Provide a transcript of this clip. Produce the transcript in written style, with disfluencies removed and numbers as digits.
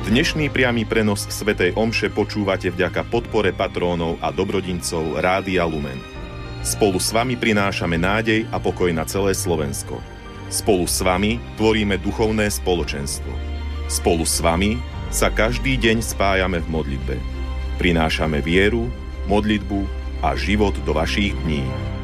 Dnešný priamy prenos svätej omše počúvate vďaka podpore patrónov a dobrodincov Rádia Lumen. Spolu s vami prinášame nádej a pokoj na celé Slovensko. Spolu s vami tvoríme duchovné spoločenstvo. Spolu s vami sa každý deň spájame v modlitbe. Prinášame vieru, modlitbu a život do vašich dní.